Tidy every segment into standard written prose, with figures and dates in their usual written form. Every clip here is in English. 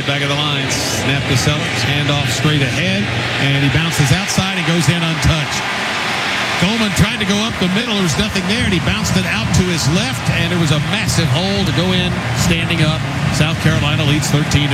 right back of the line. Snap to Sellers, handoff straight ahead, and he bounces outside and goes in untouched. Coleman tried to go up the middle. There was nothing there, and he bounced it out to his left, and there was a massive hole to go in standing up. South Carolina leads 13-0.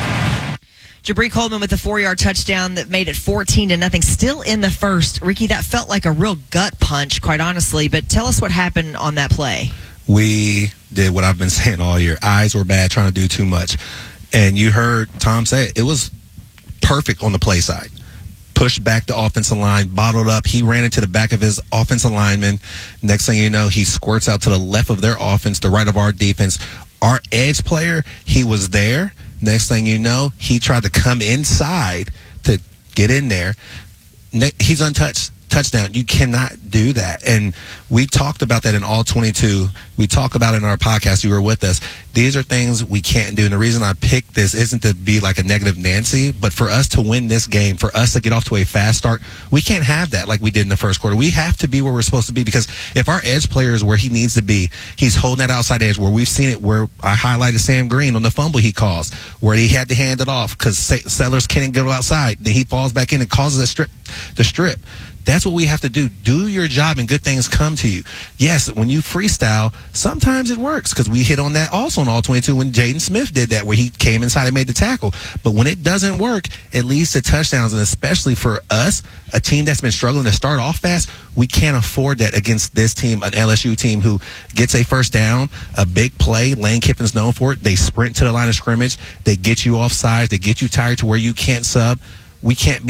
Jabri Coleman with a 4-yard touchdown that made it 14-0. Still in the first. Ricky, that felt like a real gut punch, quite honestly. But tell us what happened on that play. We did what I've been saying all year. Eyes were bad, trying to do too much. And you heard Tom say it was perfect on the play side. Pushed back the offensive line, bottled up. He ran into the back of his offensive lineman. Next thing you know, he squirts out to the left of their offense, the right of our defense. Our edge player, he was there. Next thing you know, he tried to come inside to get in there. He's untouched. Touchdown. You cannot do that. And we talked about that in all 22. We talk about it in our podcast. You were with us. These are things we can't do. And the reason I picked this isn't to be like a negative Nancy, but for us to win this game, for us to get off to a fast start, we can't have that like we did in the first quarter. We have to be where we're supposed to be, because if our edge player is where he needs to be, he's holding that outside edge where we've seen it, where I highlighted Sam Green on the fumble he caused, where he had to hand it off because Sellers can't go outside. Then he falls back in and causes the strip. That's what we have to do. Do your job and good things come to you. Yes, when you freestyle, sometimes it works, because we hit on that also in all 22 when Jaden Smith did that, where he came inside and made the tackle. But when it doesn't work, it leads to touchdowns. And especially for us, a team that's been struggling to start off fast, we can't afford that against this team, an LSU team who gets a first down, a big play. Lane Kiffin's known for it. They sprint to the line of scrimmage. They get you off sides. They get you tired to where you can't sub. We can't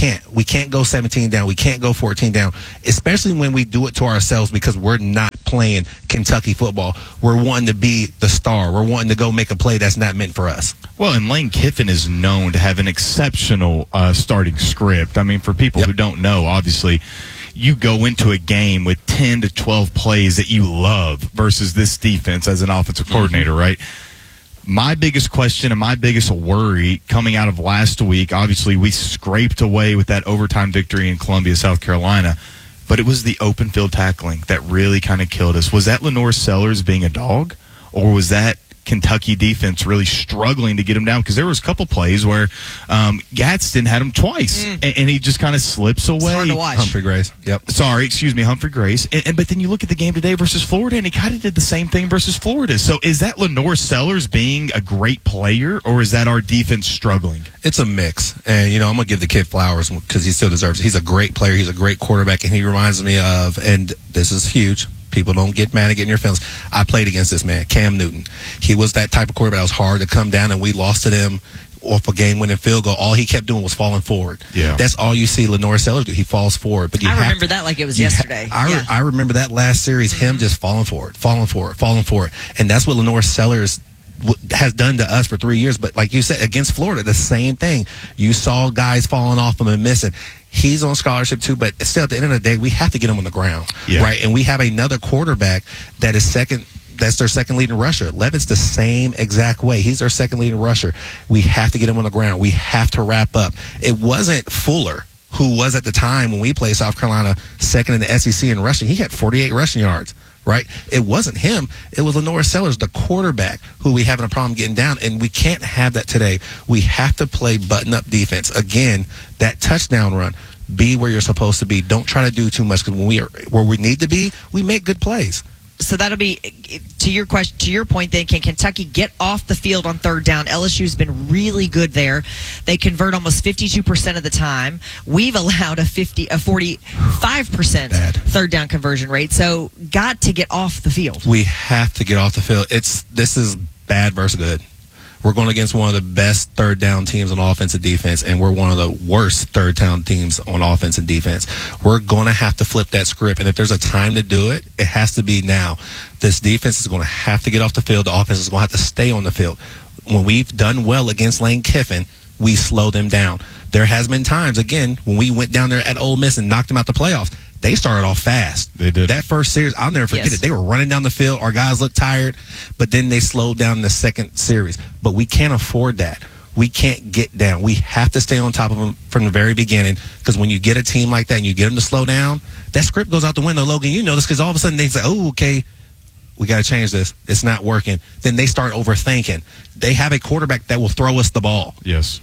go 17 down. We can't go 14 down, especially when we do it to ourselves, because we're not playing Kentucky football. We're wanting to be the star. We're wanting to go make a play that's not meant for us. Well, and Lane Kiffin is known to have an exceptional starting script. I mean, for people who don't know, obviously, you go into a game with 10 to 12 plays that you love versus this defense as an offensive coordinator, right? My biggest question and my biggest worry coming out of last week, obviously we scraped away with that overtime victory in Columbia, South Carolina, but it was the open field tackling that really kind of killed us. Was that Lenore Sellers being a dog, or was that Kentucky defense really struggling to get him down? Because there was a couple plays where Gadsden had him twice, and he just kind of slips away. It's hard to watch. Humphrey Grace. Humphrey Grace. But then you look at the game today versus Florida, and he kind of did the same thing versus Florida. So is that Lenore Sellers being a great player, or is that our defense struggling? It's a mix. And, I'm going to give the kid flowers because he still deserves it. He's a great player. He's a great quarterback, and he reminds me of, and this is huge, people don't get mad at getting your feelings. I played against this man, Cam Newton. He was that type of quarterback that was hard to come down, and we lost to them off a game-winning field goal. All he kept doing was falling forward. Yeah. That's all you see Lenore Sellers do. He falls forward. But I remember that like it was yesterday. I remember that last series, him just falling forward. And that's what Lenore Sellers has done to us for 3 years. But like you said, against Florida, the same thing. You saw guys falling off him and missing. He's on scholarship too, but still at the end of the day, we have to get him on the ground, right? And we have another quarterback that is second. That's their second leading rusher. Levitt's the same exact way. He's their second leading rusher. We have to get him on the ground. We have to wrap up. It wasn't Fuller, who was at the time when we played South Carolina second in the SEC in rushing. He had 48 rushing yards, right? It wasn't him. It was Lenore Sellers, the quarterback, who we having a problem getting down, and we can't have that today. We have to play button-up defense. Again, that touchdown run, be where you're supposed to be. Don't try to do too much, because when we are where we need to be, we make good plays. So that'll be to your question. To your point, then, can Kentucky get off the field on third down? LSU's been really good there. They convert almost 52% of the time. We've allowed a 45% third down conversion rate. So got to get off the field. We have to get off the field. This is bad versus good. We're going against one of the best third down teams on offense and defense, and we're one of the worst third down teams on offense and defense. We're going to have to flip that script, and if there's a time to do it, it has to be now. This defense is going to have to get off the field. The offense is going to have to stay on the field. When we've done well against Lane Kiffin, we slow them down. There has been times, again, when we went down there at Ole Miss and knocked them out the playoffs. They started off fast. They did. That first series, I'll never forget it. They were running down the field. Our guys looked tired, but then they slowed down in the second series. But we can't afford that. We can't get down. We have to stay on top of them from the very beginning, because when you get a team like that and you get them to slow down, that script goes out the window, Logan. You know this, because all of a sudden they say, oh, okay, we got to change this. It's not working. Then they start overthinking. They have a quarterback that will throw us the ball. Yes.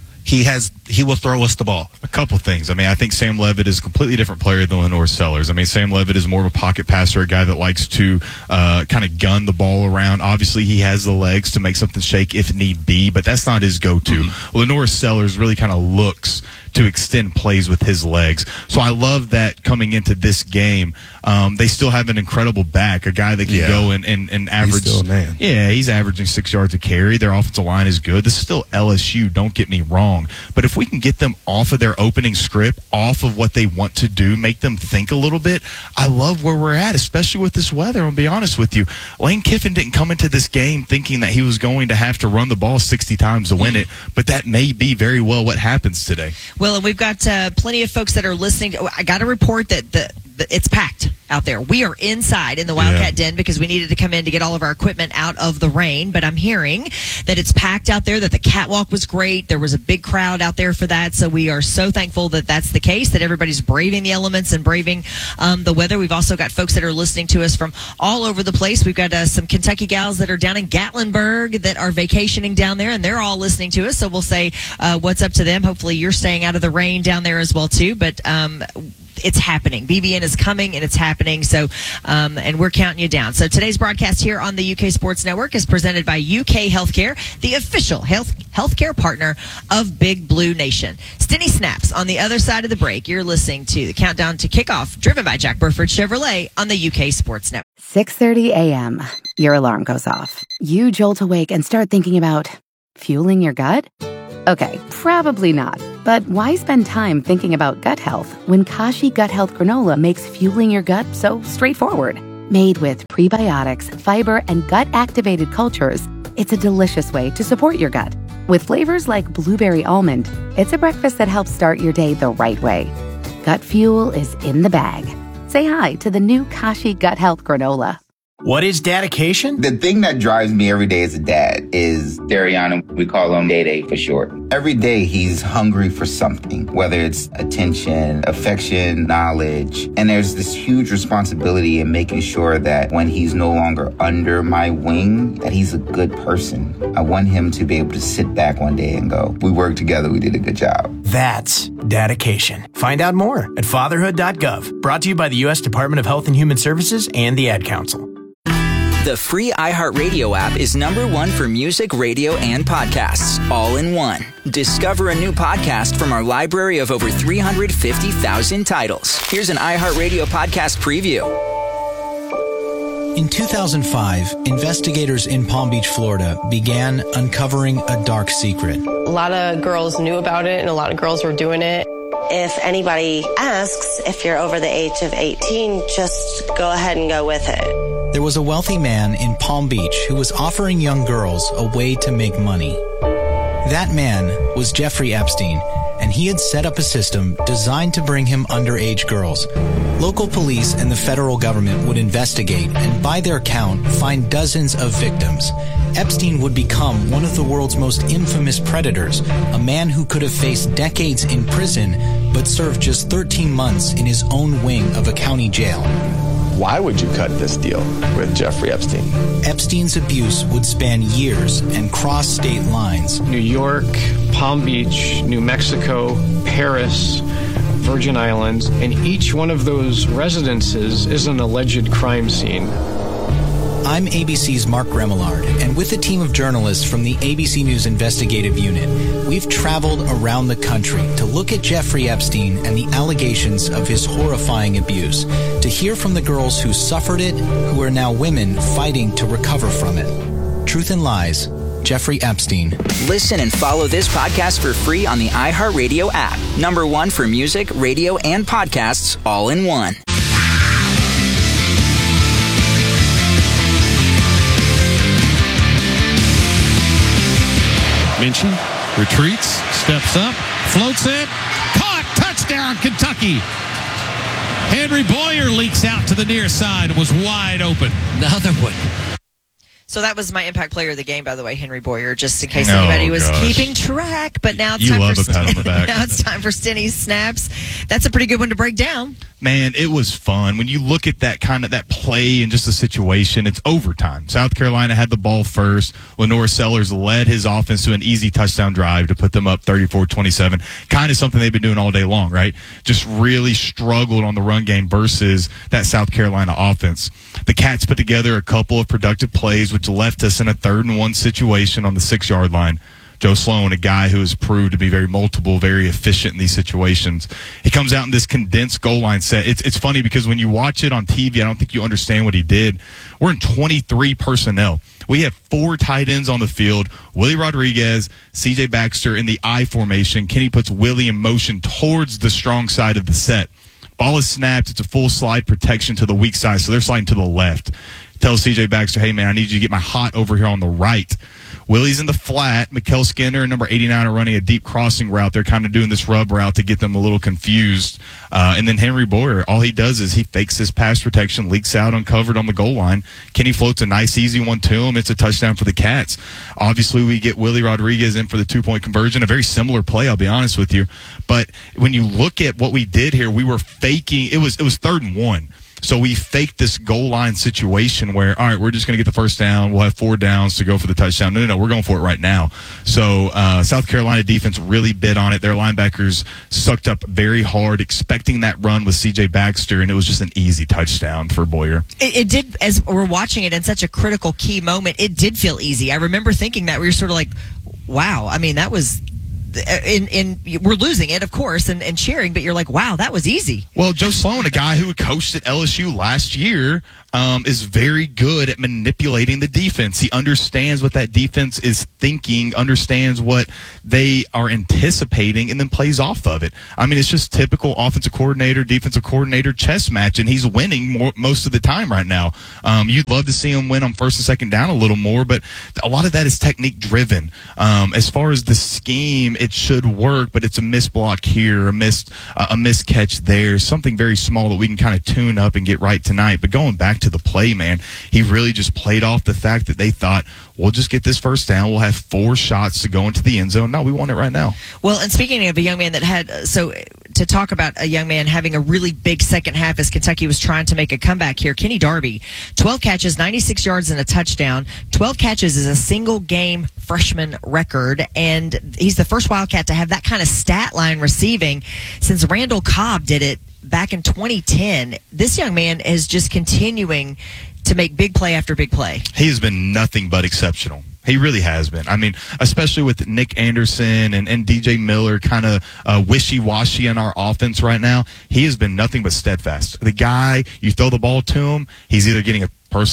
He will throw us the ball. A couple things. I mean, I think Sam Levitt is a completely different player than Lenore Sellers. I mean, Sam Levitt is more of a pocket passer, a guy that likes to kind of gun the ball around. Obviously, he has the legs to make something shake if need be, but that's not his go-to. Lenore Sellers really kind of looks to extend plays with his legs. So I love that coming into this game. They still have an incredible back, a guy that can go and average. He's still a man. Yeah, he's averaging 6 yards a carry. Their offensive line is good. This is still LSU, don't get me wrong. But if we can get them off of their opening script, off of what they want to do, make them think a little bit, I love where we're at, especially with this weather. I'll be honest with you. Lane Kiffin didn't come into this game thinking that he was going to have to run the ball 60 times to win it, but that may be very well what happens today. Well, and we've got plenty of folks that are listening. I got a report that it's packed out there. We are inside in the Wildcat Den because we needed to come in to get all of our equipment out of the rain. But I'm hearing that it's packed out there, that the catwalk was great. There was a big crowd out there for that. So we are so thankful that that's the case, that everybody's braving the elements and braving the weather. We've also got folks that are listening to us from all over the place. We've got some Kentucky gals that are down in Gatlinburg that are vacationing down there, and they're all listening to us. So we'll say what's up to them. Hopefully you're staying out of the rain down there as well, too. But it's happening. BBN is coming, and it's happening. So, and we're counting you down. So today's broadcast here on the UK Sports Network is presented by UK Healthcare, the official healthcare partner of Big Blue Nation. Stinny Snaps on the other side of the break. You're listening to the Countdown to Kickoff, driven by Jack Burford Chevrolet on the UK Sports Network. 6:30 a.m. Your alarm goes off. You jolt awake and start thinking about fueling your gut? Okay, probably not. But why spend time thinking about gut health when Kashi Gut Health Granola makes fueling your gut so straightforward? Made with prebiotics, fiber, and gut-activated cultures, it's a delicious way to support your gut. With flavors like blueberry almond, it's a breakfast that helps start your day the right way. Gut fuel is in the bag. Say hi to the new Kashi Gut Health Granola. What is dedication? The thing that drives me every day as a dad is Dariana. We call him Day for short. Every day he's hungry for something, whether it's attention, affection, knowledge. And there's this huge responsibility in making sure that when he's no longer under my wing, that he's a good person. I want him to be able to sit back one day and go, we worked together, we did a good job. That's dedication. Find out more at fatherhood.gov. Brought to you by the U.S. Department of Health and Human Services and the Ad Council. The free iHeartRadio app is #1 for music, radio, and podcasts, all in one. Discover a new podcast from our library of over 350,000 titles. Here's an iHeartRadio podcast preview. In 2005, investigators in Palm Beach, Florida, began uncovering a dark secret. A lot of girls knew about it, and a lot of girls were doing it. If anybody asks if you're over the age of 18, just go ahead and go with it. There was a wealthy man in Palm Beach who was offering young girls a way to make money. That man was Jeffrey Epstein, and he had set up a system designed to bring him underage girls. Local police and the federal government would investigate and, by their count, find dozens of victims. Epstein would become one of the world's most infamous predators, a man who could have faced decades in prison but served just 13 months in his own wing of a county jail. Why would you cut this deal with Jeffrey Epstein? Epstein's abuse would span years and cross state lines. New York, Palm Beach, New Mexico, Paris, Virgin Islands, and each one of those residences is an alleged crime scene. I'm ABC's Mark Remillard, and with a team of journalists from the ABC News Investigative Unit, we've traveled around the country to look at Jeffrey Epstein and the allegations of his horrifying abuse, to hear from the girls who suffered it, who are now women fighting to recover from it. Truth and Lies, Jeffrey Epstein. Listen and follow this podcast for free on the iHeartRadio app. #1 for music, radio, and podcasts, all in one. Minchin retreats, steps up, floats it, caught, touchdown, Kentucky. Henry Boyer leaks out to the near side and was wide open. Another one. So that was my impact player of the game, by the way, Henry Boyer, just in case anybody was keeping track. But now it's You time love for a pat on the back. now it's time for Stinny's snaps. That's a pretty good one to break down. Man, it was fun. When you look at that play and just the situation, it's overtime. South Carolina had the ball first. Lenore Sellers led his offense to an easy touchdown drive to put them up 34-27. Kind of something they've been doing all day long, right? Just really struggled on the run game versus that South Carolina offense. The Cats put together a couple of productive plays, which left us in a 3rd-and-1 situation on the 6-yard line. Joe Sloan, a guy who has proved to be very multiple, very efficient in these situations. He comes out in this condensed goal line set. It's funny because when you watch it on TV, I don't think you understand what he did. We're in 23 personnel. We have 4 tight ends on the field. Willie Rodriguez, C.J. Baxter in the I formation. Kenny puts Willie in motion towards the strong side of the set. Ball is snapped. It's a full slide protection to the weak side, so they're sliding to the left. Tells C.J. Baxter, hey, man, I need you to get my hot over here on the right. Willie's in the flat. Mikkel Skinner and number 89 are running a deep crossing route. They're kind of doing this rub route to get them a little confused. And then Henry Boyer, all he does is he fakes his pass protection, leaks out uncovered on the goal line. Kenny floats a nice, easy one to him. It's a touchdown for the Cats. Obviously, we get Willie Rodriguez in for the 2-point conversion. A very similar play, I'll be honest with you. But when you look at what we did here, we were faking. It was 3rd and 1. So we faked this goal line situation where, all right, we're just going to get the first down. We'll have 4 downs to go for the touchdown. No, we're going for it right now. So South Carolina defense really bid on it. Their linebackers sucked up very hard, expecting that run with C.J. Baxter, and it was just an easy touchdown for Boyer. It did, as we're watching it in such a critical key moment, it did feel easy. I remember thinking that. We were sort of like, wow. I mean, that was... we're losing it, of course, and cheering, but you're like, wow, that was easy. Well, Joe Sloan, a guy who coached at LSU last year, is very good at manipulating the defense. He understands what that defense is thinking, understands what they are anticipating, and then plays off of it. I mean, it's just typical offensive coordinator, defensive coordinator chess match, and he's winning most of the time right now. You'd love to see him win on 1st and 2nd down a little more, but a lot of that is technique driven. As far as the scheme, it should work, but it's a missed block here, a missed catch there, something very small that we can kind of tune up and get right tonight. But going back to the play, man, he really just played off the fact that they thought, we'll just get this first down. We'll have 4 shots to go into the end zone. No, we want it right now. Well, and speaking of a young man that had, so to talk about a young man having a really big second half as Kentucky was trying to make a comeback here, Kenny Darby, 12 catches, 96 yards, and a touchdown. 12 catches is a single game freshman record, and he's the first Wildcat to have that kind of stat line receiving since Randall Cobb did it back in 2010. This young man is just continuing to make big play after big play. He has been nothing but exceptional. He really has been. I mean, especially with Nick Anderson and DJ Miller kind of wishy-washy in our offense right now, he has been nothing but steadfast. The guy, you throw the ball to him, he's either getting a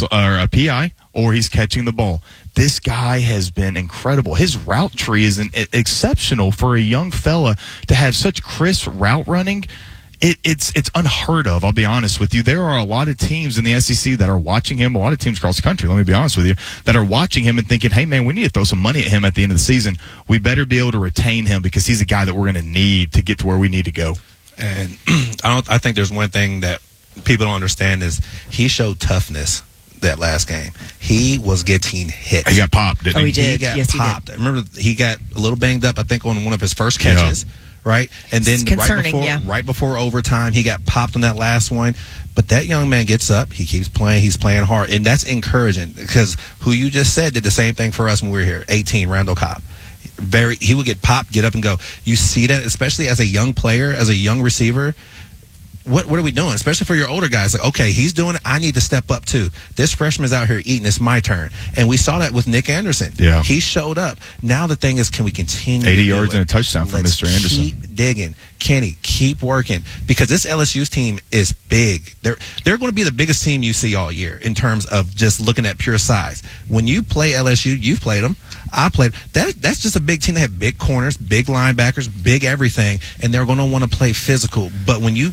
PI or he's catching the ball. This guy has been incredible. His route tree is exceptional for a young fella to have such crisp route running. It's unheard of, I'll be honest with you. There are a lot of teams in the SEC that are watching him, a lot of teams across the country, let me be honest with you, that are watching him and thinking, hey, man, we need to throw some money at him at the end of the season. We better be able to retain him because he's a guy that we're going to need to get to where we need to go. And I think there's one thing that people don't understand is he showed toughness that last game. He was getting hit. He got popped, didn't he? Oh, he did. He got Yes, popped. he did. I remember he got a little banged up, I think, on one of his first catches. Yeah. Right? And then right before overtime, he got popped on that last one. But that young man gets up. He keeps playing. He's playing hard. And that's encouraging because who you just said did the same thing for us when we were here, 18, Randall Cobb. He would get popped, get up and go. You see that, especially as a young player, as a young receiver. What are we doing? Especially for your older guys. Like, okay, he's doing it. I need to step up too. This freshman's out here eating. It's my turn. And we saw that with Nick Anderson. Yeah. He showed up. Now the thing is, can we continue 80 yards and a touchdown from Mr. Anderson. Keep digging. Kenny, keep working. Because this LSU's team is big. They're going to be the biggest team you see all year in terms of just looking at pure size. When you play LSU, you've played them. I played. That's just a big team. They have big corners, big linebackers, big everything, and they're going to want to play physical. But when you go against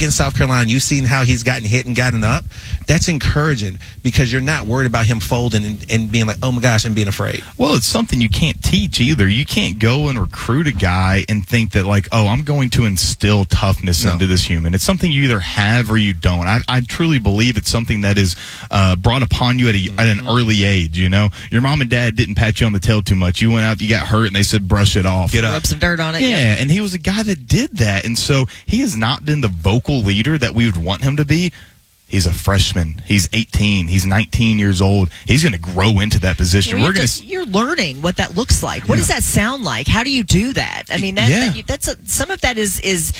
against South Carolina, you've seen how he's gotten hit and gotten up. That's encouraging because you're not worried about him folding and being like, oh my gosh, and being afraid. Well, it's something you can't teach either. You can't go and recruit a guy and think that like, oh, I'm going to instill toughness into this human. It's something you either have or you don't. I truly believe it's something that is brought upon you at an early age. You know, your mom and dad didn't pat you on the tail too much. You went out, you got hurt, and they said brush it off, get up, rub some dirt on it. Yeah, and he was a guy that did that, and so he has not been the vocal leader that we would want him to be. He's a freshman. He's 18. He's 19 years old. He's going to grow into that position. You're learning what that looks like. What does that sound like? How do you do that? I mean, some of that is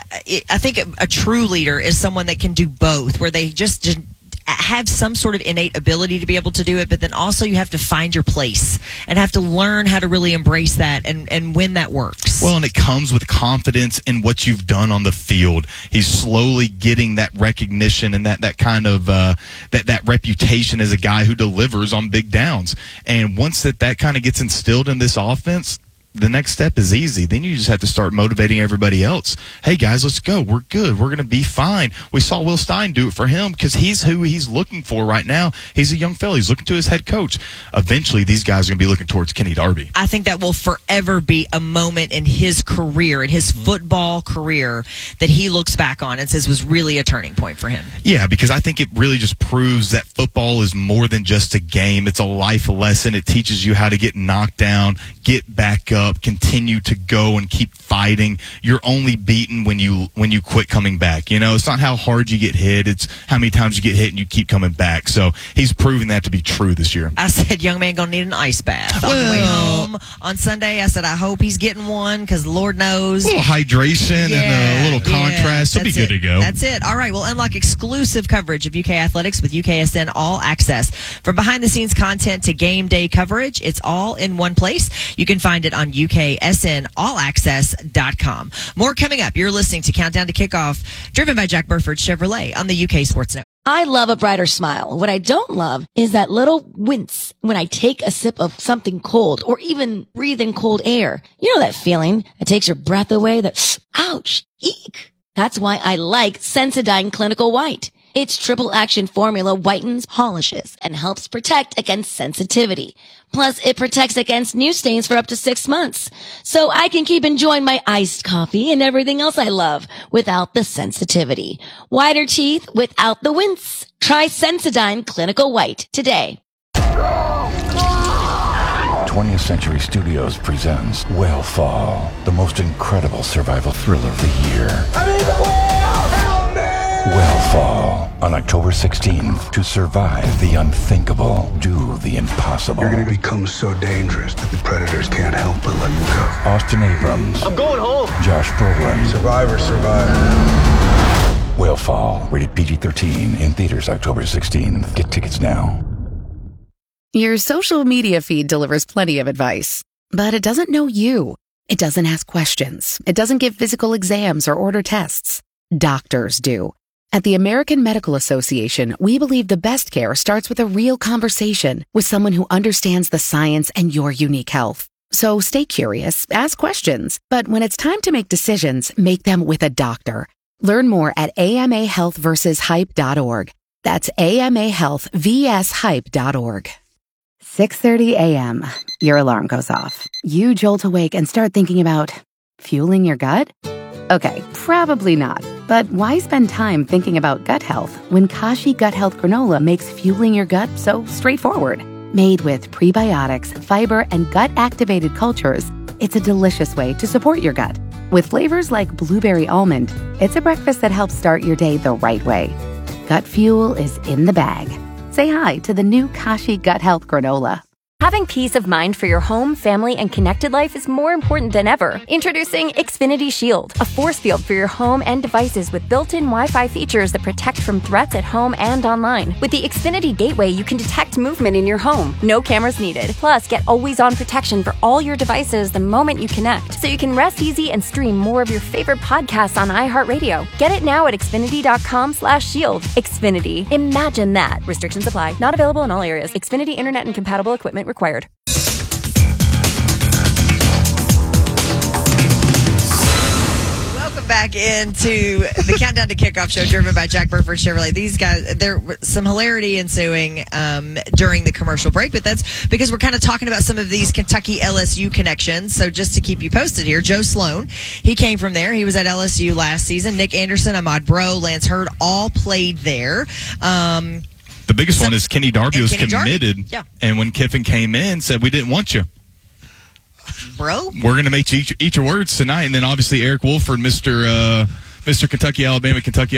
I think a true leader is someone that can do both, where they just have some sort of innate ability to be able to do it, but then also you have to find your place and have to learn how to really embrace that and when that works. Well, and it comes with confidence in what you've done on the field. He's slowly getting that recognition and that kind of that reputation as a guy who delivers on big downs. And once that kind of gets instilled in this offense, the next step is easy. Then you just have to start motivating everybody else. Hey, guys, let's go. We're good. We're going to be fine. We saw Will Stein do it for him because he's who he's looking for right now. He's a young fella. He's looking to his head coach. Eventually, these guys are going to be looking towards Kenny Darby. I think that will forever be a moment in his career, in his football career, that he looks back on and says was really a turning point for him. Yeah, because I think it really just proves that football is more than just a game. It's a life lesson. It teaches you how to get knocked down, get back up, continue to go and keep fighting. You're only beaten when you quit coming back. You know, it's not how hard you get hit, it's how many times you get hit and you keep coming back. So he's proving that to be true this year. I said, young man gonna need an ice bath on the way home on Sunday. I said, I hope he's getting one because Lord knows. A little hydration and a little contrast. He'll be good to go. That's it. All right, we'll unlock exclusive coverage of UK athletics with UKSN All Access. From behind the scenes content to game day coverage, it's all in one place. You can find it on UKSNAllAccess.com. More coming up. You're listening to Countdown to Kickoff, driven by Jack Burford Chevrolet on the UK Sports Network. I love a brighter smile. What I don't love is that little wince when I take a sip of something cold or even breathe in cold air. You know that feeling that takes your breath away, that ouch, eek. That's why I like Sensodyne Clinical White. Its triple action formula whitens, polishes, and helps protect against sensitivity. Plus, it protects against new stains for up to 6 months. So I can keep enjoying my iced coffee and everything else I love without the sensitivity. Whiter teeth without the wince. Try Sensodyne Clinical White today. 20th Century Studios presents Whale Fall, the most incredible survival thriller of the year. I need the whale! Help me! Whale Fall, on October 16th. To survive the unthinkable, do the impossible. You're going to become so dangerous that the predators can't help but let you go. Austin Abrams. I'm going home. Josh Brolin. Survivor. Whale Fall, rated PG-13, in theaters October 16th. Get tickets now. Your social media feed delivers plenty of advice, but it doesn't know you. It doesn't ask questions. It doesn't give physical exams or order tests. Doctors do. At the American Medical Association, we believe the best care starts with a real conversation with someone who understands the science and your unique health. So stay curious, ask questions, but when it's time to make decisions, make them with a doctor. Learn more at amahealthversushype.org. That's amahealthvshype.org. 6:30 a.m. Your alarm goes off. You jolt awake and start thinking about fueling your gut? Okay, probably not. But why spend time thinking about gut health when Kashi Gut Health Granola makes fueling your gut so straightforward? Made with prebiotics, fiber, and gut-activated cultures, it's a delicious way to support your gut. With flavors like blueberry almond, it's a breakfast that helps start your day the right way. Gut fuel is in the bag. Say hi to the new Kashi Gut Health Granola. Having peace of mind for your home, family, and connected life is more important than ever. Introducing Xfinity Shield, a force field for your home and devices with built-in Wi-Fi features that protect from threats at home and online. With the Xfinity Gateway, you can detect movement in your home. No cameras needed. Plus, get always-on protection for all your devices the moment you connect, so you can rest easy and stream more of your favorite podcasts on iHeartRadio. Get it now at Xfinity.com/shield. Xfinity. Imagine that. Restrictions apply. Not available in all areas. Xfinity Internet and compatible equipment required. back into the Countdown to Kickoff show driven by Jack Burford Chevrolet. These guys, there was some hilarity ensuing during the commercial break, but that's because we're kind of talking about some of these Kentucky LSU connections. So just to keep you posted here, Joe Sloan, he came from there. He was at LSU last season. Nick Anderson, Ahmad Bro, Lance Hurd, all played there. The biggest one is Kenny Darby was committed, and when Kiffin came in, said, we didn't want you. Bro, we're going to make you eat your words tonight. And then obviously Eric Wolford, Mr. Kentucky, Alabama,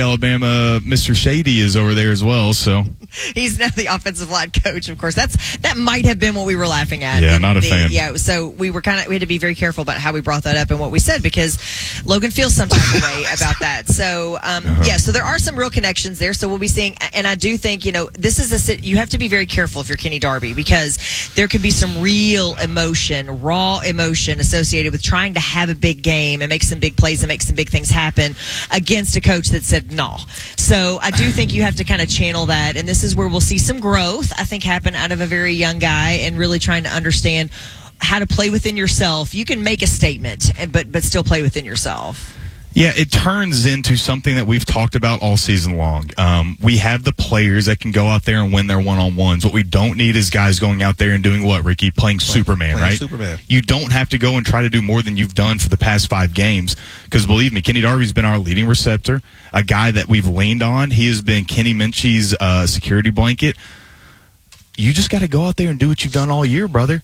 Mr. Shady is over there as well. So he's now the offensive line coach, of course. That might have been what we were laughing at. Yeah, not a fan. Yeah, so we had to be very careful about how we brought that up and what we said, because Logan feels some type of way about that. So so there are some real connections there. So we'll be seeing, and I do think, this is you have to be very careful if you're Kenny Darby, because there could be some real emotion, raw emotion associated with trying to have a big game and make some big plays and make some big things happen against a coach that said no. So I do think you have to kind of channel that, and this is where we'll see some growth, I think, happen out of a very young guy and really trying to understand how to play within yourself. You can make a statement, but still play within yourself. Yeah, it turns into something that we've talked about all season long. We have the players that can go out there and win their one-on-ones. What we don't need is guys going out there and doing what, Ricky? Playing Superman, right? Superman. You don't have to go and try to do more than you've done for the past 5 games. Because believe me, Kenny Darby's been our leading receptor, a guy that we've leaned on. He has been Kenny Minchie's security blanket. You just got to go out there and do what you've done all year, brother.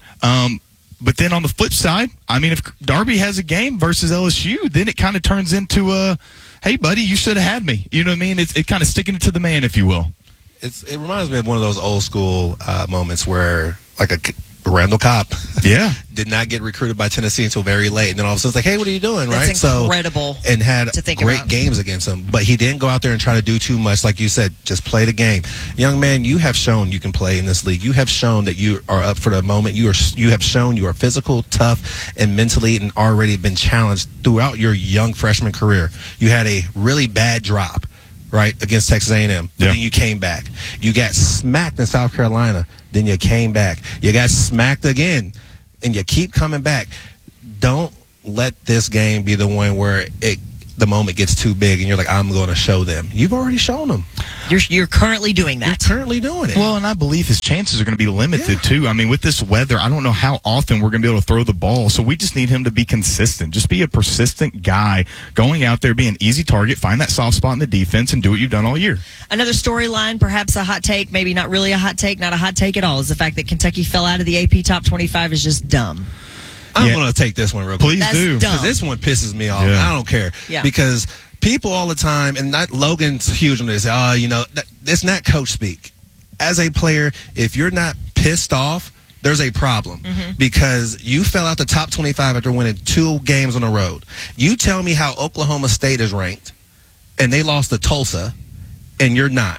But then on the flip side, I mean, if Darby has a game versus LSU, then it kind of turns into hey, buddy, you should have had me. You know what I mean? It kind of sticking it to the man, if you will. It reminds me of one of those old school moments where, like, a Randall Cobb did not get recruited by Tennessee until very late. And then all of a sudden it's like, hey, what are you doing? That's right? Incredible. And had to think great about. games against him. But he didn't go out there and try to do too much. Like you said, just play the game. Young man, you have shown you can play in this league. You have shown that you are up for the moment. You have shown you are physical, tough, and mentally, and already been challenged throughout your young freshman career. You had a really bad drop, right, against Texas A&M. But then you came back. You got smacked in South Carolina. Then you came back. You got smacked again, and you keep coming back. Don't let this game be the one where the moment gets too big, and you're like, I'm going to show them. You've already shown them. You're currently doing that. You're currently doing it. Well, and I believe his chances are going to be limited, too. I mean, with this weather, I don't know how often we're going to be able to throw the ball, so we just need him to be consistent. Just be a persistent guy, going out there, be an easy target, find that soft spot in the defense, and do what you've done all year. Another storyline, perhaps a hot take, maybe not really a hot take, not a hot take at all, is the fact that Kentucky fell out of the AP Top 25 is just dumb. I'm going to take this one real quick. Please do. Because this one pisses me off. I don't care. Yeah. Because people all the time, and Logan's huge on this, it's not coach speak. As a player, if you're not pissed off, there's a problem. Because you fell out the top 25 after winning 2 games on the road. You tell me how Oklahoma State is ranked, and they lost to Tulsa, and you're not.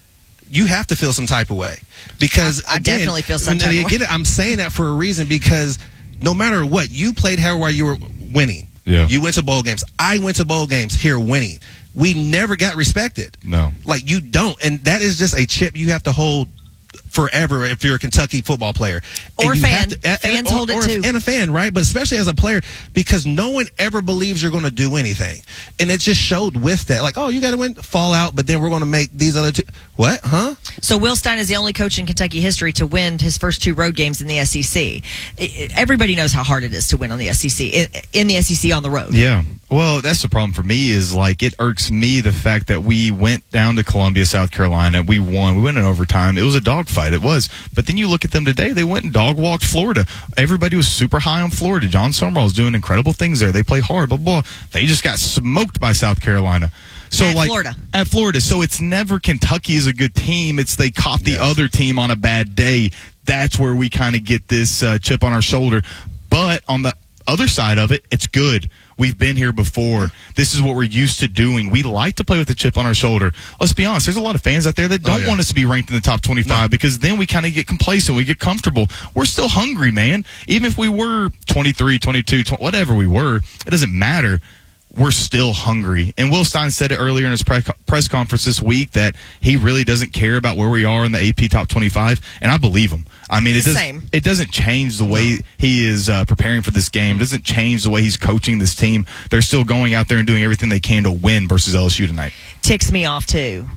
You have to feel some type of way. Because I definitely feel some type of way. I'm saying that for a reason, because no matter what, you played here while you were winning. Yeah. You went to bowl games. I went to bowl games here winning. We never got respected. No. Like, you don't. And that is just a chip you have to hold forever if you're a Kentucky football player. Or and fan. Fans hold it too. And a fan, right? But especially as a player, because no one ever believes you're going to do anything. And it just showed with that. Like, oh, you got to win, fall out, but then we're going to make these other 2. What? Huh? So Will Stein is the only coach in Kentucky history to win his first 2 road games in the SEC. Everybody knows how hard it is to win on the SEC, in the SEC on the road. Yeah. Well, that's the problem for me is, like, it irks me the fact that we went down to Columbia, South Carolina. We won. We went in overtime. It was a dogfight. It was. But then you look at them today. They went and dog-walked Florida. Everybody was super high on Florida. John Summerall was doing incredible things there. They play hard. But, boy, they just got smoked by South Carolina. So, at Florida. So it's never Kentucky is a good team. It's they caught the other team on a bad day. That's where we kind of get this chip on our shoulder. But on the other side of it, it's good. We've been here before. This is what we're used to doing. We like to play with a chip on our shoulder. Let's be honest. There's a lot of fans out there that don't want us to be ranked in the top 25 because then we kind of get complacent. We get comfortable. We're still hungry, man. Even if we were 23, 22, whatever we were, it doesn't matter. we're still hungry. And Will Stein said it earlier in his press conference this week that he really doesn't care about where we are in the AP Top 25, and I believe him. I mean, it doesn't change the way he is preparing for this game. It doesn't change the way he's coaching this team. They're still going out there and doing everything they can to win versus LSU tonight. Ticks me off, too.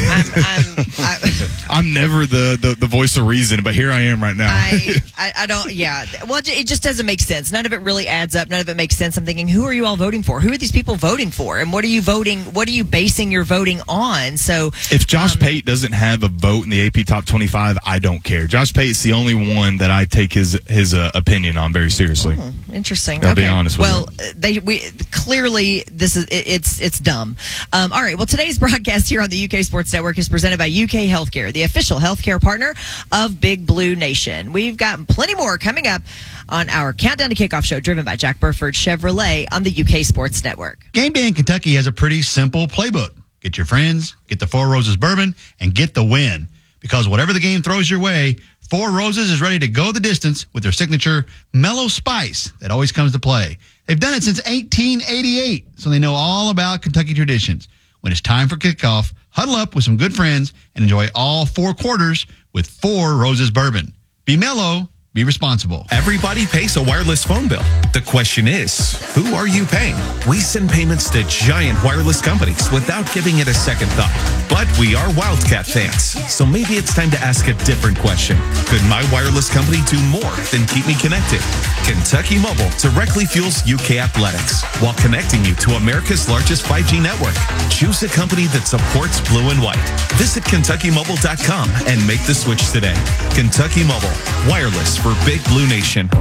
I'm never the voice of reason, but here I am right now. I don't, yeah. Well, it just doesn't make sense. None of it really adds up. None of it makes sense. I'm thinking, who are you all voting for? Who are these people voting for? And what are you basing your voting on? So if Josh Pate doesn't have a vote in the AP Top 25, I don't care. Josh Pate's the only one that I take his opinion on very seriously. Interesting. I'll be honest with you. Well, clearly this is it's dumb. All right. Well, today's broadcast here on the UK Sports Network is presented by UK Healthcare, the official healthcare partner of Big Blue Nation. We've got plenty more coming up on our Countdown to Kickoff show, driven by Jack Burford Chevrolet on the UK Sports Network. Game Day in Kentucky has a pretty simple playbook. Get your friends, get the Four Roses bourbon, and get the win. Because whatever the game throws your way, Four Roses is ready to go the distance with their signature mellow spice that always comes to play. They've done it since 1888, so they know all about Kentucky traditions. When it's time for kickoff, huddle up with some good friends and enjoy all 4 quarters with Four Roses bourbon. Be mellow, be responsible. Everybody pays a wireless phone bill. The question is, who are you paying? We send payments to giant wireless companies without giving it a second thought. But we are Wildcat fans, so maybe it's time to ask a different question. Could my wireless company do more than keep me connected? Kentucky Mobile directly fuels UK athletics while connecting you to America's largest 5G network. Choose a company that supports blue and white. Visit KentuckyMobile.com and make the switch today. Kentucky Mobile, wireless for Big Blue Nation.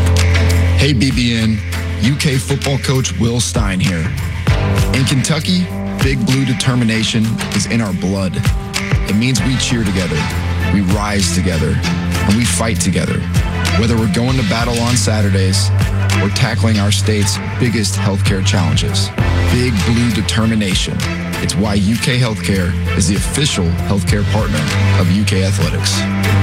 Hey BBN, UK football coach Will Stein here. In Kentucky, Big Blue determination is in our blood. It means we cheer together, we rise together, and we fight together. Whether we're going to battle on Saturdays or tackling our state's biggest healthcare challenges. Big Blue determination. It's why UK Healthcare is the official healthcare partner of UK Athletics.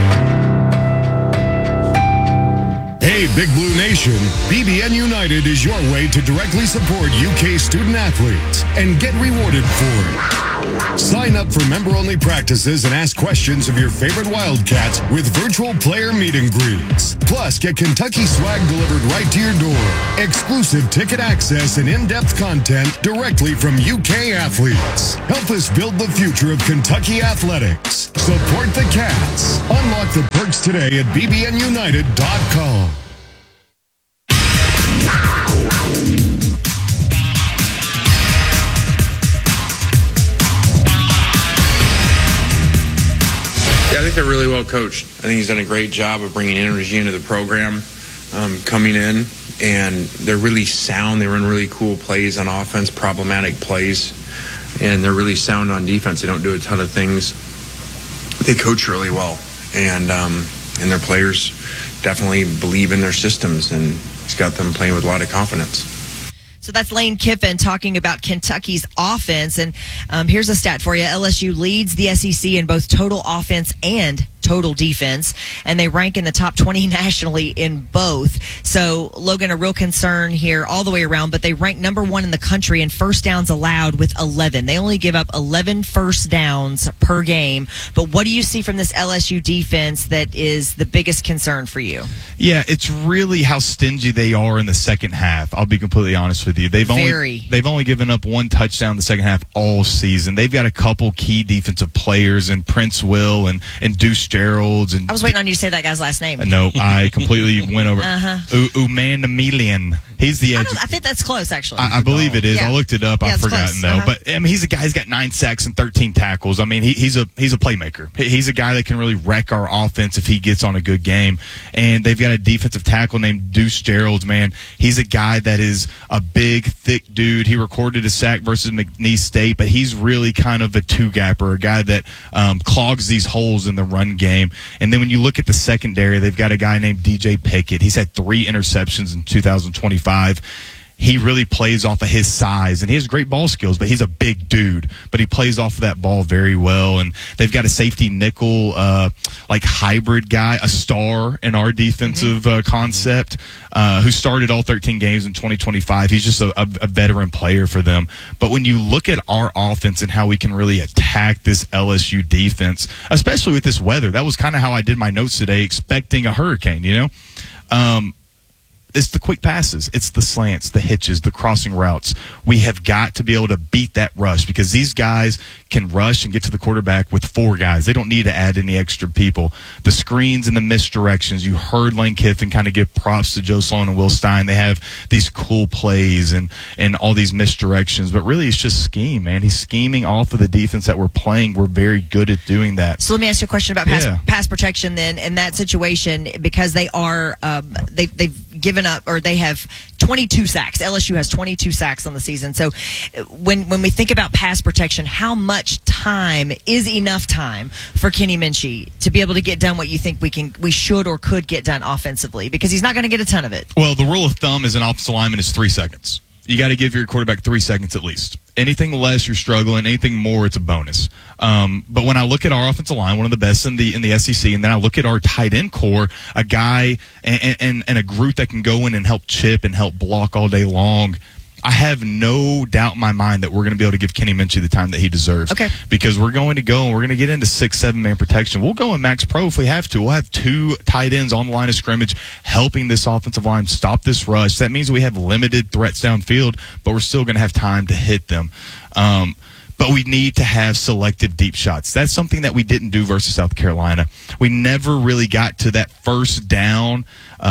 Hey, Big Blue Nation, BBN United is your way to directly support UK student athletes and get rewarded for it. Sign up for member-only practices and ask questions of your favorite Wildcats with virtual player meet and greets. Plus, get Kentucky swag delivered right to your door, exclusive ticket access, and in-depth content directly from UK athletes. Help us build the future of Kentucky athletics. Support the Cats. Unlock the perks today at bbnunited.com. Yeah, I think they're really well coached. I think he's done a great job of bringing energy into the program, coming in, and they're really sound. They run really cool plays on offense, problematic plays, and they're really sound on defense. They don't do a ton of things. They coach really well, and their players definitely believe in their systems, and he's got them playing with a lot of confidence. So that's Lane Kiffin talking about Kentucky's offense. And here's a stat for you. LSU leads the SEC in both total offense and total defense, and they rank in the top 20 nationally in both. So, Logan, a real concern here all the way around, but they rank number 1 in the country in first downs allowed with 11. They only give up 11 first downs per game. But what do you see from this LSU defense that is the biggest concern for you? Yeah, it's really how stingy they are in the second half. I'll be completely honest with you. They've only given up 1 touchdown in the second half all season. They've got a couple key defensive players in Prince Will and Deuce Gerald's. And I was waiting on you to say that guy's last name. No, I completely went over. Umanamilian. He's the edge. I think that's close, actually. I believe it is. Yeah. I looked it up. I've forgotten, though. But, I mean, he's a guy who's got 9 sacks and 13 tackles. I mean, he's a playmaker. He's a guy that can really wreck our offense if he gets on a good game. And they've got a defensive tackle named Deuce Gerald, man. He's a guy that is a big, thick dude. He recorded a sack versus McNeese State, but he's really kind of a two-gapper, a guy that clogs these holes in the run game. And then when you look at the secondary, they've got a guy named DJ Pickett. He's had 3 interceptions in 2025. he really plays off of his size, and he has great ball skills, but he's a big dude, but he plays off of that ball very well. And they've got a safety nickel, like hybrid guy, a star in our defensive concept, who started all 13 games in 2025. He's just a veteran player for them. But when you look at our offense and how we can really attack this LSU defense, especially with this weather, that was kind of how I did my notes today, expecting a hurricane, you know? It's the quick passes. It's the slants, the hitches, the crossing routes. We have got to be able to beat that rush because these guys can rush and get to the quarterback with 4 guys. They don't need to add any extra people. The screens and the misdirections. You heard Lane Kiffin kind of give props to Joe Sloan and Will Stein. They have these cool plays and all these misdirections, but really it's just scheme, man. He's scheming off of the defense that we're playing. We're very good at doing that. So let me ask you a question about pass protection then in that situation, because they are they've given up, or they have 22 sacks. LSU has 22 sacks on the season. So when we think about pass protection, how much time is enough time for Kenny Minchey to be able to get done what you think we should or could get done offensively? Because he's not going to get a ton of it. Well, the rule of thumb as an offensive lineman is 3 seconds. You got to give your quarterback 3 seconds at least. Anything less, you're struggling. Anything more, it's a bonus. But when I look at our offensive line, one of the best in the SEC, and then I look at our tight end core, a guy and a group that can go in and help chip and help block all day long, I have no doubt in my mind that we're going to be able to give Kenny Minchey the time that he deserves. Okay. Because we're going to go and we're going to get into 6-7 man protection. We'll go in max pro if we have to. We'll have 2 tight ends on the line of scrimmage helping this offensive line stop this rush. That means we have limited threats downfield, but we're still going to have time to hit them. But we need to have selective deep shots. That's something that we didn't do versus South Carolina. We never really got to that first down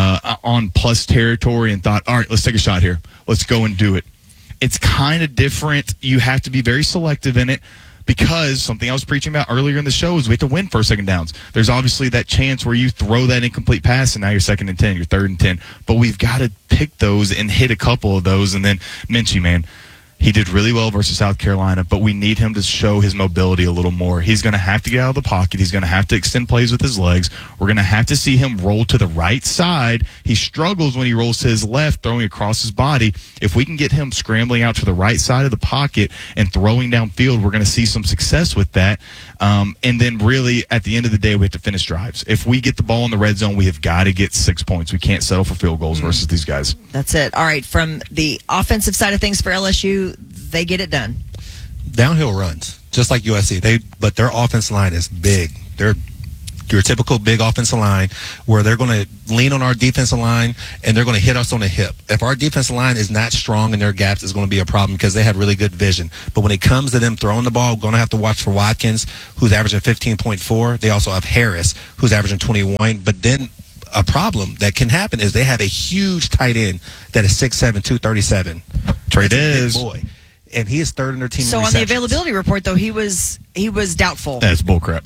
on plus territory and thought, all right, let's take a shot here. Let's go and do it. It's kind of different. You have to be very selective in it because something I was preaching about earlier in the show is we have to win first, second downs. There's obviously that chance where you throw that incomplete pass and now you're 2nd and 10, you're 3rd and 10. But we've got to pick those and hit a couple of those. And then Minchey, man, he did really well versus South Carolina, but we need him to show his mobility a little more. He's going to have to get out of the pocket. He's going to have to extend plays with his legs. We're going to have to see him roll to the right side. He struggles when he rolls to his left, throwing across his body. If we can get him scrambling out to the right side of the pocket and throwing downfield, we're going to see some success with that. And then really, at the end of the day, we have to finish drives. If we get the ball in the red zone, we have got to get 6 points. We can't settle for field goals versus these guys. That's it. All right, from the offensive side of things for LSU, they get it done. Downhill runs, just like USC. But their offensive line is big. They're your typical big offensive line where they're going to lean on our defensive line and they're going to hit us on the hip. If our defensive line is not strong in their gaps, it's going to be a problem because they have really good vision. But when it comes to them throwing the ball, we're going to have to watch for Watkins, who's averaging 15.4. They also have Harris, who's averaging 21. But then a problem that can happen is they have a huge tight end that is 6'7", 237. Trey Diz. Boy. And he is 3rd in their team. So on the availability report, though, he was doubtful. That's bullcrap.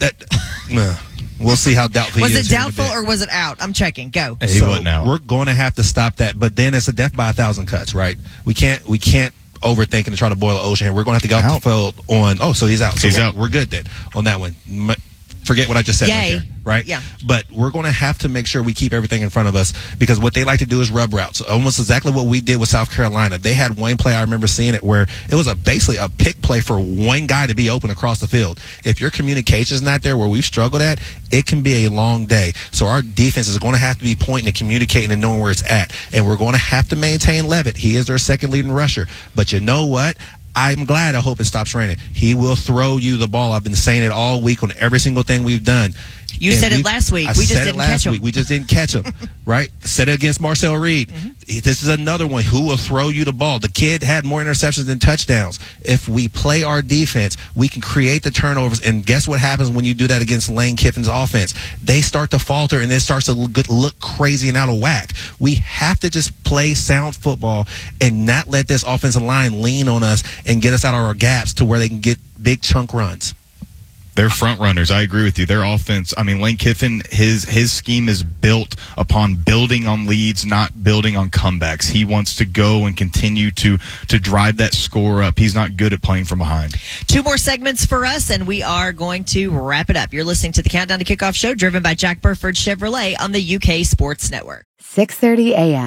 We'll see how doubtful he is. Was it doubtful or was it out? I'm checking. Go. He wasn't out. We're going to have to stop that. But then it's a death by 1,000 cuts, right? We can't overthink and try to boil the ocean here. We're going to have to go out the field on. Oh, so he's out. So out. We're good then on that one. Forget what I just said right there, right? Yeah. But we're going to have to make sure we keep everything in front of us because what they like to do is rub routes. Almost exactly what we did with South Carolina. They had one play, I remember seeing it, where it was basically a pick play for one guy to be open across the field. If your communication is not there where we've struggled at, it can be a long day. So our defense is going to have to be pointing and communicating and knowing where it's at. And we're going to have to maintain Levitt. He is their 2nd leading rusher. But you know what? I'm glad. I hope it stops raining. He will throw you the ball. I've been saying it all week on every single thing we've done. You said it last week. We just didn't catch him. We just didn't catch him, right? Said it against Marcel Reed. This is another one who will throw you the ball. The kid had more interceptions than touchdowns. If we play our defense, we can create the turnovers. And guess what happens when you do that against Lane Kiffin's offense? They start to falter, and it starts to look crazy and out of whack. We have to just play sound football and not let this offensive line lean on us and get us out of our gaps to where they can get big chunk runs. They're front runners. I agree with you. Their offense, I mean, Lane Kiffin, his scheme is built upon building on leads, not building on comebacks. He wants to go and continue to drive that score up. He's not good at playing from behind. 2 more segments for us, and we are going to wrap it up. You're listening to the Countdown to Kickoff show driven by Jack Burford Chevrolet on the UK Sports Network. 6:30 a.m.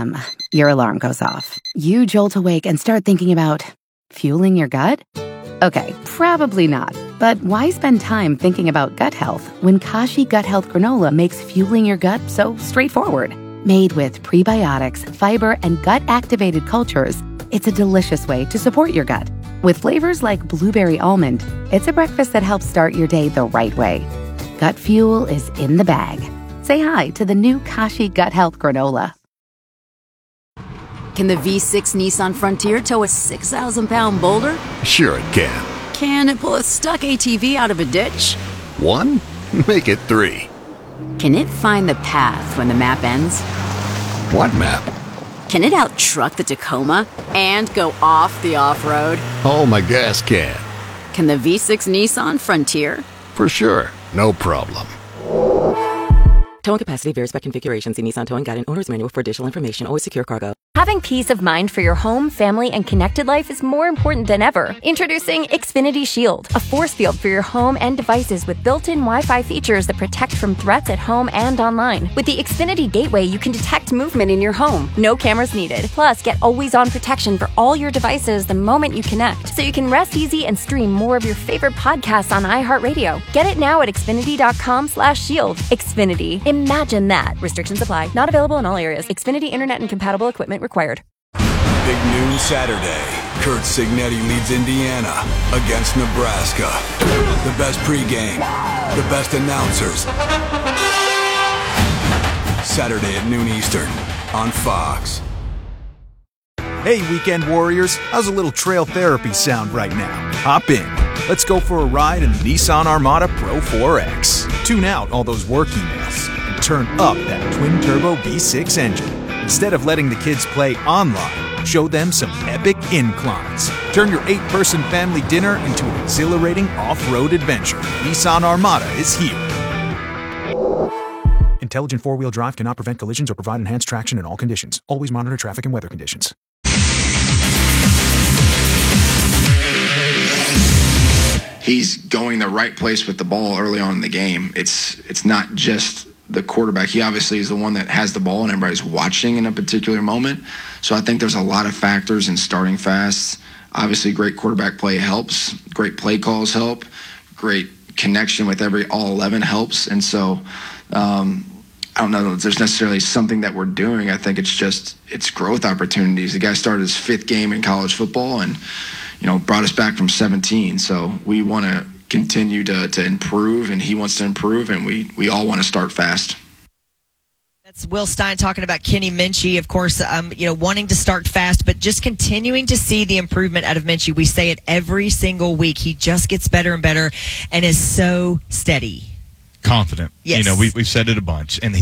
your alarm goes off. You jolt awake and start thinking about fueling your gut? Okay, probably not. But why spend time thinking about gut health when Kashi Gut Health Granola makes fueling your gut so straightforward? Made with prebiotics, fiber, and gut-activated cultures, it's a delicious way to support your gut. With flavors like blueberry almond, it's a breakfast that helps start your day the right way. Gut fuel is in the bag. Say hi to the new Kashi Gut Health Granola. Can the V6 Nissan Frontier tow a 6,000-pound boulder? Sure it can. Can it pull a stuck ATV out of a ditch? 1? Make it 3. Can it find the path when the map ends? What map? Can it out-truck the Tacoma and go off the off-road? Oh, my gas can. Can the V6 Nissan Frontier? For sure. No problem. Towing capacity varies by configuration. See Nissan Towing Guide and Owner's Manual for additional information. Always secure cargo. Having peace of mind for your home, family, and connected life is more important than ever. Introducing Xfinity Shield, a force field for your home and devices with built-in Wi-Fi features that protect from threats at home and online. With the Xfinity Gateway, you can detect movement in your home. No cameras needed. Plus, get always-on protection for all your devices the moment you connect, so you can rest easy and stream more of your favorite podcasts on iHeartRadio. Get it now at Xfinity.com/shield. Xfinity. Imagine that. Restrictions apply. Not available in all areas. Xfinity Internet and compatible equipment required. Big noon Saturday. Kurt Signetti leads Indiana against Nebraska. The best pregame, the best announcers. Saturday at noon Eastern on Fox. Hey, Weekend Warriors. How's a little trail therapy sound right now? Hop in. Let's go for a ride in the Nissan Armada Pro 4X. Tune out all those work emails and turn up that twin-turbo V6 engine. Instead of letting the kids play online, show them some epic inclines. Turn your 8-person family dinner into an exhilarating off-road adventure. Nissan Armada is here. Intelligent four-wheel drive cannot prevent collisions or provide enhanced traction in all conditions. Always monitor traffic and weather conditions. He's going the right place with the ball early on in the game. It's not just the quarterback. He obviously is the one that has the ball and everybody's watching in a particular moment. So I think there's a lot of factors in starting fast. Obviously, great quarterback play helps. Great play calls help. Great connection with all 11 helps. And so I don't know if there's necessarily something that we're doing. I think it's growth opportunities. The guy started his 5th game in college football and, brought us back from 17. So we want to continue to improve, and he wants to improve, and we all want to start fast. That's Will Stein talking about Kenny Minchey, of course, wanting to start fast, but just continuing to see the improvement out of Minchey. We say it every single week. He just gets better and better and is so steady. Confident. Yes. We've said it a bunch, and